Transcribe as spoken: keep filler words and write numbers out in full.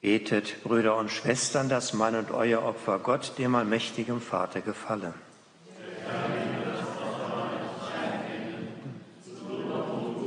Betet, Brüder und Schwestern, dass mein und euer Opfer Gott, dem allmächtigen Vater, gefalle.